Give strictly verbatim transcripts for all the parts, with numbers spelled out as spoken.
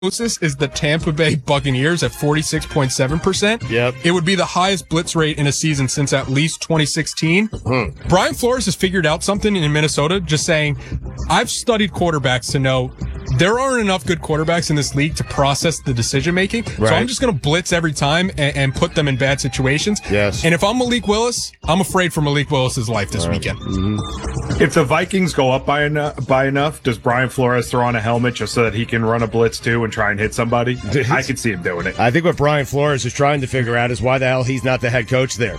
closest is the Tampa Bay Buccaneers at forty-six point seven percent. Yep. It would be the highest blitz rate in a season since at least twenty sixteen. Hmm. Brian Flores has figured out something in Minnesota, just saying, I've studied quarterbacks to know there aren't enough good quarterbacks in this league to process the decision making. Right. So I'm just going to blitz every time and, and put them in bad situations. Yes. And if I'm Malik Willis, I'm afraid for Malik Willis's life this right. weekend. Mm-hmm. If the Vikings go up by enough, by enough, does Brian Flores throw on a helmet just so that he can run a blitz too and try and hit somebody? I could see him doing it. I think what Brian Flores is trying to figure out is why the hell he's not the head coach there.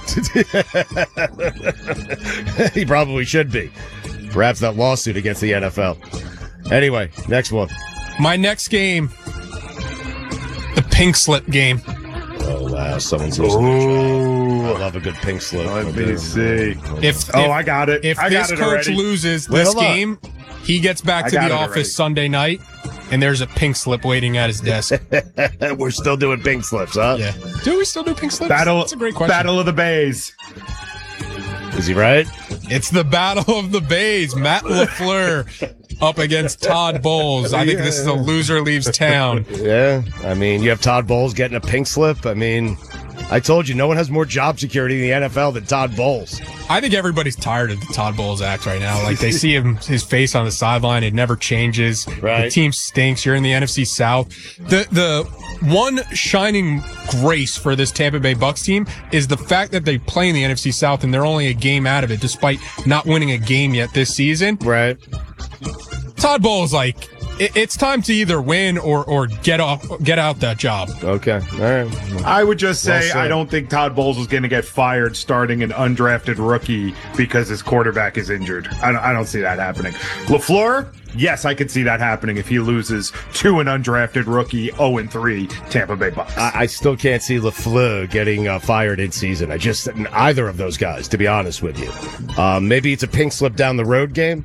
He probably should be. Perhaps that lawsuit against the N F L. Anyway, next one. My next game, the pink slip game. Oh, wow. Someone's listening. I love a good pink slip. Let me see. If, oh, if, I got it. If I this got it coach already. loses Wait, this hold on. game, he gets back I to got the it office already. Sunday night, and there's a pink slip waiting at his desk. We're still doing pink slips, huh? Yeah. Do we still do pink slips? Battle, That's a great question. Battle of the Bays. Is he right? It's the Battle of the Bays. Matt LaFleur up against Todd Bowles. I think this is a loser leaves town. Yeah. I mean, you have Todd Bowles getting a pink slip. I mean, I told you, no one has more job security in the N F L than Todd Bowles. I think everybody's tired of the Todd Bowles act right now. Like, they see him, his face on the sideline. It never changes. Right. The team stinks. You're in the N F C South. The, the one shining grace for this Tampa Bay Bucks team is the fact that they play in the N F C South and they're only a game out of it, despite not winning a game yet this season. Right. Todd Bowles, like, it, it's time to either win or, or get off, get out that job. Okay. All right. I would just Well say said. I don't think Todd Bowles is going to get fired starting an undrafted rookie because his quarterback is injured. I don't, I don't see that happening. LaFleur, yes, I could see that happening if he loses to an undrafted rookie oh and three Tampa Bay Bucks. I, I still can't see LaFleur getting uh, fired in season. I just, either of those guys, to be honest with you. Um, maybe it's a pink slip down the road game.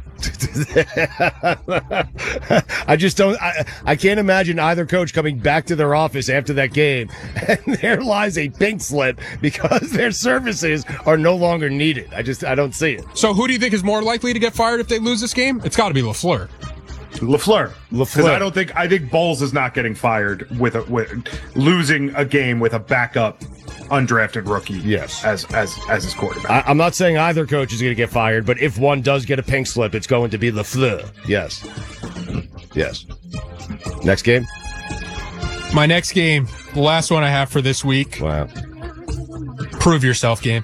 I just don't, I, I can't imagine either coach coming back to their office after that game and there lies a pink slip because their services are no longer needed. I just, I don't see it. So who do you think is more likely to get fired if they lose this game? It's got to be LaFleur. LaFleur. Because LaFleur. I don't think, I think Bowles is not getting fired with a, with losing a game with a backup undrafted rookie. Yes. As, as, as his quarterback. I, I'm not saying either coach is going to get fired, but if one does get a pink slip, it's going to be LaFleur. Yes. Yes. Next game? My next game, the last one I have for this week, Wow. prove yourself game.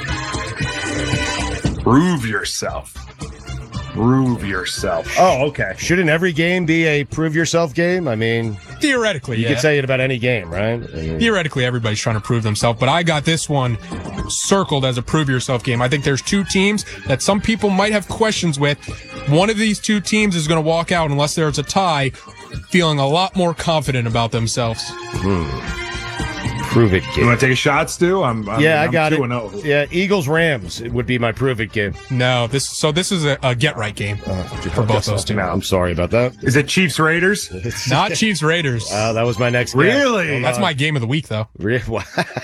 Prove yourself. Prove yourself. Oh, okay. Shouldn't every game be a prove yourself game? I mean, Theoretically, you yeah. could say it about any game, right? I mean, Theoretically, everybody's trying to prove themselves, but I got this one circled as a prove yourself game. I think there's two teams that some people might have questions with. One of these two teams is going to walk out, unless there's a tie, feeling a lot more confident about themselves. prove it You game. want to take a shot, Stu? I'm, I'm Yeah, I I'm got two it. and oh. Yeah, Eagles Rams it would be my prove it game. No, this so this is a, a get right game for both those two. I'm sorry about that. Is it Chiefs Raiders? Not Chiefs Raiders. Uh, that was my next guess. Really? Hold That's on. my game of the week, though. Re- Wow.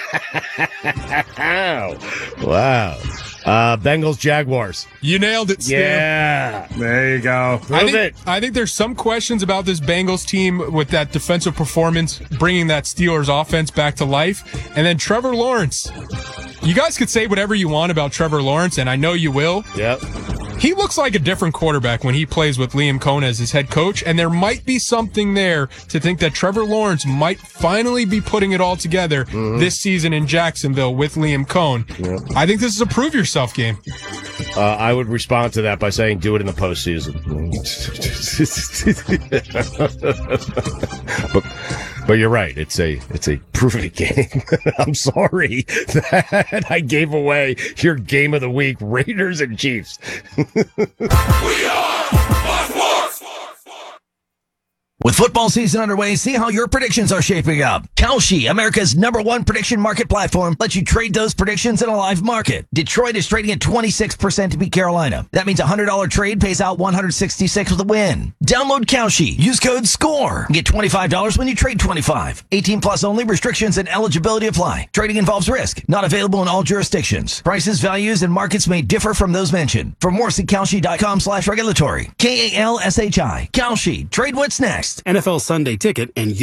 Wow. Uh, Bengals Jaguars. You nailed it, Stu. Yeah. There you go. Prove I think, it. I think there's some questions about this Bengals team with that defensive performance, bringing that Steelers offense back to life. And then Trevor Lawrence. You guys could say whatever you want about Trevor Lawrence, and I know you will. Yep. He looks like a different quarterback when he plays with Liam Cohn as his head coach, and there might be something there to think that Trevor Lawrence might finally be putting it all together Mm-hmm. this season in Jacksonville with Liam Cohn. Yep. I think this is a prove yourself game. Uh, I would respond to that by saying do it in the postseason. but, but you're right. It's a it's a prove it game. I'm sorry that I gave away your game of the week, Raiders and Chiefs. With football season underway, see how your predictions are shaping up. Kalshi, America's number one prediction market platform, lets you trade those predictions in a live market. Detroit is trading at twenty-six percent to beat Carolina. That means a one hundred dollars trade pays out one hundred sixty-six with a win. Download Kalshi. Use code SCORE. Get twenty-five dollars when you trade twenty-five. eighteen plus only. Restrictions and eligibility apply. Trading involves risk. Not available in all jurisdictions. Prices, values, and markets may differ from those mentioned. For more, see Kalshi dot com slash regulatory. K A L S H I. Kalshi. Trade what's next. N F L Sunday Ticket, and